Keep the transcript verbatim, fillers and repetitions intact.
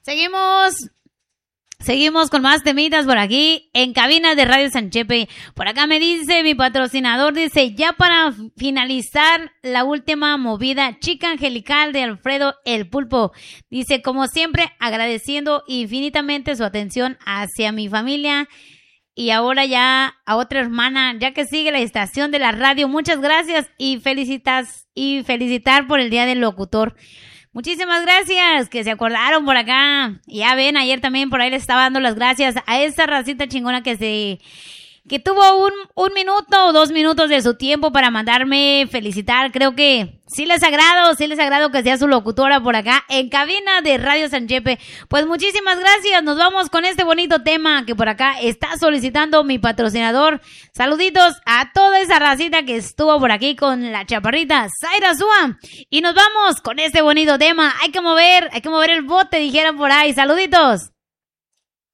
Seguimos. Seguimos con más temitas por aquí en cabina de Radio San Chepe. Por acá me dice mi patrocinador, dice, ya para finalizar la última movida, Chica Angelical de Alfredo El Pulpo. Dice, como siempre, agradeciendo infinitamente su atención hacia mi familia y ahora ya a otra hermana, ya que sigue la estación de la radio. Muchas gracias y felicitas y felicitar por el Día del Locutor. Muchísimas gracias, que se acordaron por acá. Ya ven, ayer también por ahí les estaba dando las gracias a esa racita chingona que se que tuvo un, un minuto o dos minutos de su tiempo para mandarme felicitar. Creo que sí les agrado, sí les agrado que sea su locutora por acá en cabina de Radio San Chepe. Pues muchísimas gracias, nos vamos con este bonito tema que por acá está solicitando mi patrocinador. Saluditos a toda esa racita que estuvo por aquí con la chaparrita Zaira Zua. Y nos vamos con este bonito tema. Hay que mover, hay que mover el bote, dijeron por ahí. Saluditos.